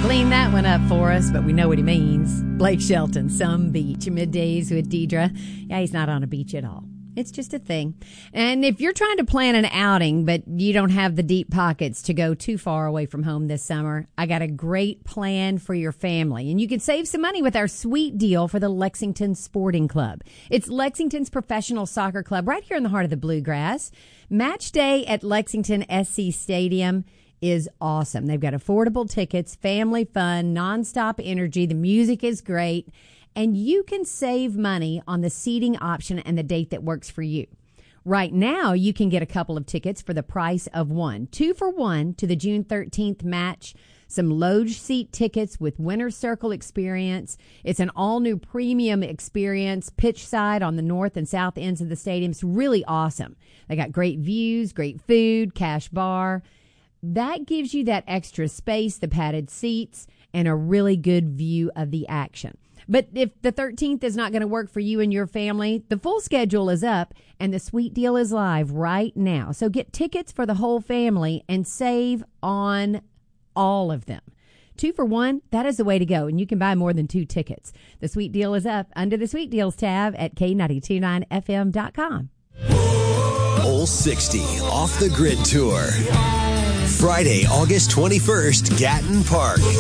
clean that one up for us, but we know what he means. Blake Shelton, Some Beach, middays with Deidre. Yeah, he's not on a beach at all. It's just a thing. And if you're trying to plan an outing, but you don't have the deep pockets to go too far away from home this summer, I got a great plan for your family. And you can save some money with our sweet deal for the Lexington Sporting Club. It's Lexington's professional soccer club right here in the heart of the Bluegrass. Match day at Lexington SC Stadium is awesome. They've got affordable tickets, family fun, nonstop energy. The music is great. And you can save money on the seating option and the date that works for you. Right now, you can get a couple of tickets for the price of one. 2 for 1 to the June 13th match. Some loge seat tickets with Winner's Circle experience. It's an all-new premium experience, pitch side on the north and south ends of the stadium. It's really awesome. They got great views, great food, cash bar. That gives you that extra space, the padded seats, and a really good view of the action. But if the 13th is not going to work for you and your family, the full schedule is up and the sweet deal is live right now. So get tickets for the whole family and save on all of them. 2 for 1, that is the way to go. And you can buy more than 2 tickets. The sweet deal is up under the sweet deals tab at K929FM.com. Old 60 Off the Grid Tour. Friday, August 21st, Gatton Park.